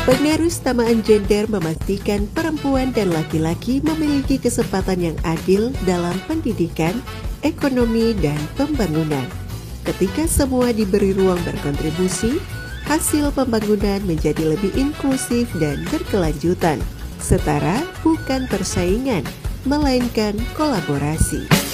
Pengarustamaan gender memastikan perempuan dan laki-laki memiliki kesempatan yang adil dalam pendidikan, ekonomi, dan pembangunan. Ketika semua diberi ruang berkontribusi, hasil pembangunan menjadi lebih inklusif dan berkelanjutan. Setara bukan persaingan, melainkan kolaborasi.